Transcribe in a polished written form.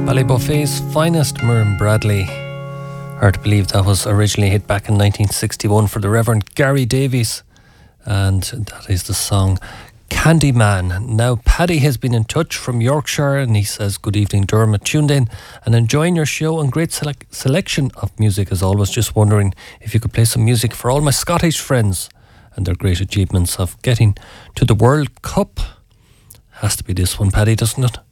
Ballybuffet's finest, Miriam Bradley. Hard to believe that was originally hit back in 1961 for the Reverend Gary Davies, and that is the song Candyman. Now, Paddy has been in touch from Yorkshire, and he says, good evening, Dermot, tuned in and enjoying your show and great selection of music as always. Just wondering if you could play some music for all my Scottish friends and their great achievements of getting to the World Cup. Has to be this one, Paddy, doesn't it?